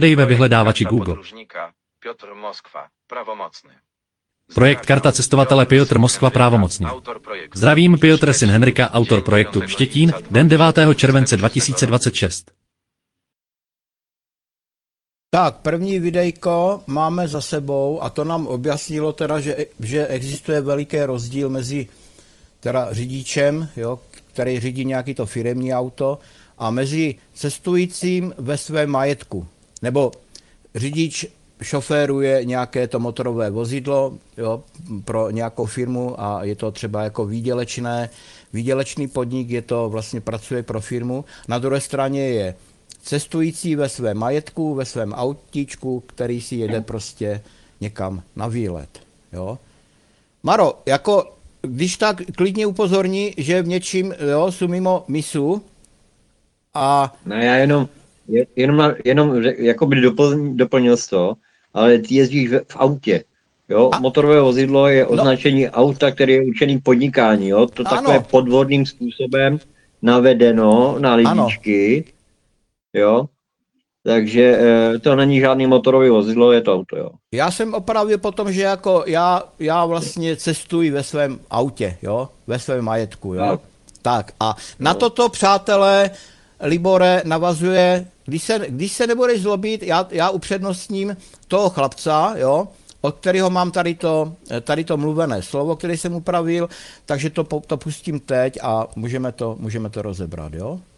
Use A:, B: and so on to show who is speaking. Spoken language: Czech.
A: Dej ve vyhledávači Google.
B: Piotr Moskva, pravomocný.
A: Projekt Karta cestovatele Piotr Moskva právomocný. Zdravím, Piotr, syn Henrika, autor projektu Štětín, den 9. července 2026.
C: Tak, první videjko máme za sebou a to nám objasnilo teda, že existuje veliký rozdíl mezi teda řidičem, jo, který řídí nějaký to firemní auto, a mezi cestujícím ve svém majetku. Nebo řidič šoféruje nějaké to motorové vozidlo, jo, pro nějakou firmu a je to třeba jako výdělečný podnik, je to vlastně pracuje pro firmu. Na druhé straně je cestující ve svém majetku, ve svém autíčku, který si jede prostě někam na výlet. Jo. Maro, jako když tak klidně upozorní, že v něčím jsou mimo misu a...
D: Ne, já jenom jakoby doplnil jsi to, ale ty jezdíš v autě. Jo? Motorové vozidlo je označení auta, který je určený podnikání. Jo? To takové podvodným způsobem navedeno na lidičky. Jo? Takže to není žádný motorový vozidlo, je to auto. Jo?
C: Já jsem opravdu potom, že jako já vlastně cestuji ve svém autě, jo? Ve svém majetku. Jo? Tak a na toto, přátelé, Libore, navazuje, když se nebudeš zlobit, já upřednostním toho chlapca, jo, od kterého mám tady to mluvené slovo, které jsem upravil, takže to pustím teď a můžeme to rozebrat, jo.